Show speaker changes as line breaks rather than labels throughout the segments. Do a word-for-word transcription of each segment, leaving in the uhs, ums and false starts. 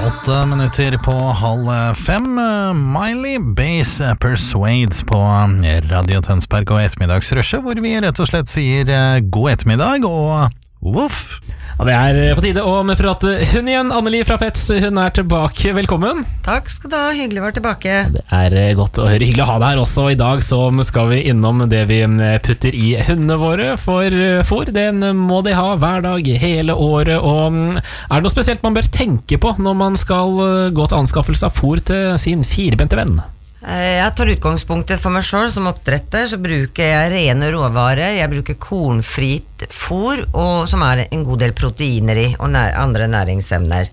Åtte minutter på halv fem. Miley Base Persuades på Radio Tønsberg og ettermiddagsrushet, hvor vi rett og slett sier god ettermiddag og voff.
Ja, det er på tide å prate hun igjen. Anneli fra Pets, hun er tilbake. Velkommen.
Takk skal du ha, hyggelig å være tilbake.
Det er godt å høre, hyggelig å ha deg her også. I dag så skal vi innom det vi putter i hundene våre. For fôr, det må de ha hver dag, hele året. Og er det noe spesielt man bør tenke på når man skal gå til anskaffelse av fôr til sin firbente venn?
Jeg tar utgangspunktet for meg selv som oppdretter, så bruker jeg rene råvarer. Jeg bruker kornfritt fôr, og som er en god del proteiner i, og nær, andre næringsemner.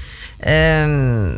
Um,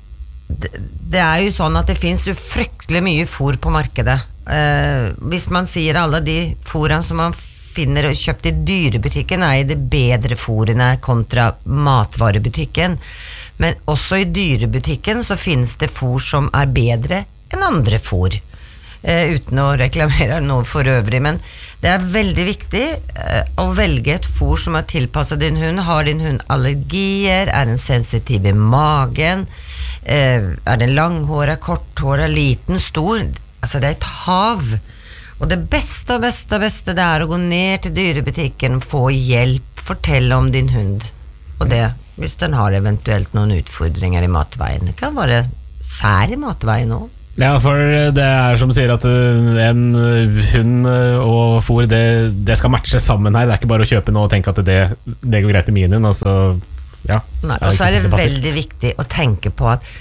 det, det er jo sånn at det finnes jo fryktelig mye fôr på markedet. Uh, hvis man sier alle de fôrene som man finner kjøpt i dyrebutikken, er det bedre fôrene kontra matvarebutikken. Men også i dyrebutikken så finnes det fôr som er bedre enn andre fôr, eh, uten å reklamere noe for øvrig. Men det er veldig viktig eh, å velge et fôr som er tilpasset din hund. Har din hund allergier? Er den sensitiv i magen? Eh, er den langhåret, korthåret, liten, stor? Altså det er et hav. Og det beste og beste og beste det er å gå ned til dyrebutikken, få hjelp, fortelle om din hund. Og det hvis den har eventuelt noen utfordringer i matveien. Det kan være sær i matveien også.
Ja, for det er som sier at en hund og fôr, det, det skal matche sammen her. Det er ikke bare å kjøpe noe og tenke at det, det går greit i min hund, og så, ja.
Nei, og så er det veldig viktig å tenke på at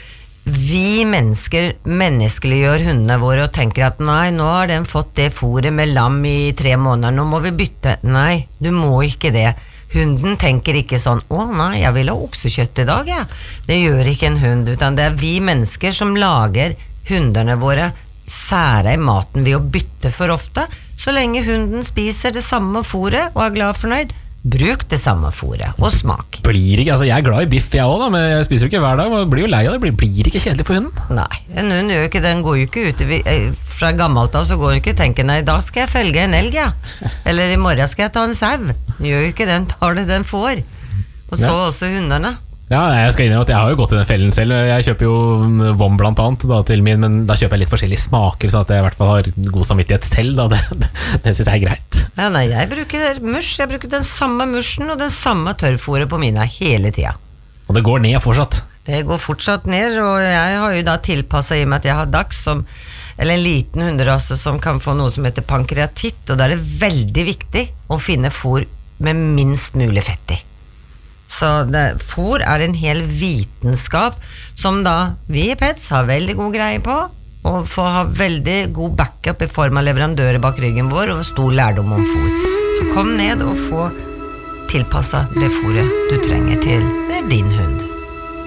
vi mennesker menneskeliggjør hundene våre og tenker at nei, nå har den fått det fôret med lam i tre måneder, nå må vi bytte. Nei, du må ikke det. Hunden tenker ikke sånn, å nei, jeg vil ha oksekjøtt i dag, ja. Det gjør ikke en hund, utan det er vi mennesker som lager hundene våre sære i maten ved å bytte for ofte. Så lenge hunden spiser det samme fôret og er glad og fornøyd, bruk det samme fôret og smak.
Blir ikke, altså jeg er glad i biff jeg også da, men jeg spiser jo ikke hver dag, og blir jo lei av det, blir, blir ikke kjedelig for hunden?
Nei, en hund gjør ikke det, den går jo ikke ut, fra gammelt av så går den ikke og tenker, nei, da skal jeg felge en elg, ja. Eller i morgen skal jeg ta en sau. Den gjør jo ikke den, tar det den får. Og så ja. Også hundene.
Ja, jeg skal innrømme at jeg har jo gått i den fellen selv. Jeg kjøper jo Vom blant annet da, til min, men da kjøper jeg litt forskjellige smaker, så at jeg i hvert fall har god samvittighet selv da. Det, det, det synes jeg er greit.
Ja, nei, jeg bruker mush, jeg bruker den samme mushen og den samme tørrfôret på mine hele tiden.
Og det går ned fortsatt?
Det går fortsatt ned, og jeg har jo da tilpasset i og med at jeg har dags som eller en liten hunderasse som kan få noe som heter pankreatitt, og da er det veldig viktig å finne fôr med minst mulig fett i. Så det, fôr er en hel vitenskap som da vi i Pets har veldig god greie på, og får ha veldig god backup i form av leverandører bak ryggen vår og stor lærdom om fôr. Så kom ned og få tilpasset det fôret du trenger til din hund.